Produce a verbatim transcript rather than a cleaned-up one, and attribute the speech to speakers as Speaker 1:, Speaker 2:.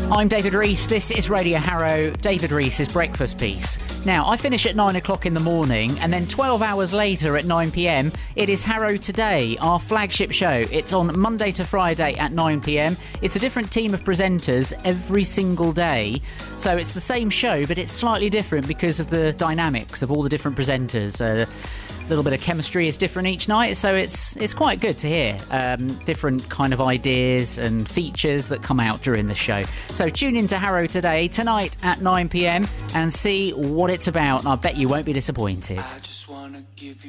Speaker 1: I'm David Rees. This is Radio Harrow, David Rees's Breakfast Piece. Now, I finish at nine o'clock in the morning, and then twelve hours later at nine p.m, it is Harrow Today, our flagship show. It's on Monday to Friday at nine p.m. It's a different team of presenters every single day. So it's the same show, but it's slightly different because of the dynamics of all the different presenters. Uh, A little bit of chemistry is different each night, so it's it's quite good to hear um, different kind of ideas and features that come out during the show. So tune in to Harrow Today tonight at nine p.m. and see what it's about, and I bet you won't be disappointed.